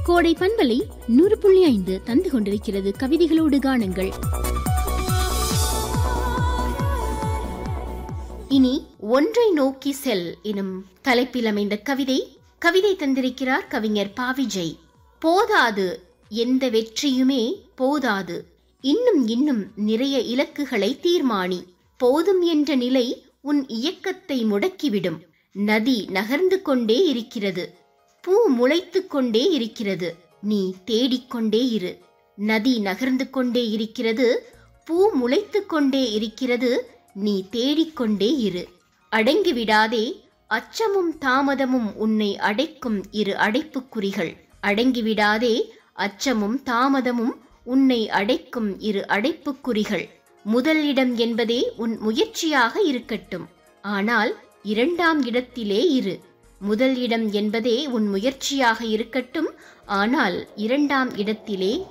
கோடை பண்பலை 100.5 தந்து கொண்டிருக்கிறது கவிதைகளோடு காணுங்கள். இனி ஒன்றை நோக்கி செல் எனும் தலைப்பில் அமைந்த கவிதை தந்திருக்கிறார் கவிஞர் பா. விஜய். போதாது, எந்த வெற்றியுமே போதாது, இன்னும் இன்னும் நிறைய இலக்குகளை தீர்மானி. போதும் என்ற நிலை உன் இயக்கத்தை முடக்கிவிடும். நதி நகர்ந்து கொண்டே இருக்கிறது, பூ முளைத்து கொண்டே இருக்கிறது, நீ தேடிக்கொண்டே இரு. நதி நகர்ந்து கொண்டே இருக்கிறது, பூ முளைத்து கொண்டே இருக்கிறது, நீ தேடிக்கொண்டே இரு. அடங்கிவிடாதே, அச்சமும் தாமதமும் உன்னை அடைக்கும் இரு அடைப்புக்குறிகள். அடங்கிவிடாதே, அச்சமும் தாமதமும் உன்னை அடைக்கும் இரு அடைப்புக்குறிகள். முதல் இடம் என்பதே உன் முயற்சியாக இருக்கட்டும், ஆனால் 2ஆம் இடத்திலே இரு. முதல் இடம் என்பதே உன் முயற்சியாக இருக்கட்டும், ஆனால் 2ஆம் இடத்திலே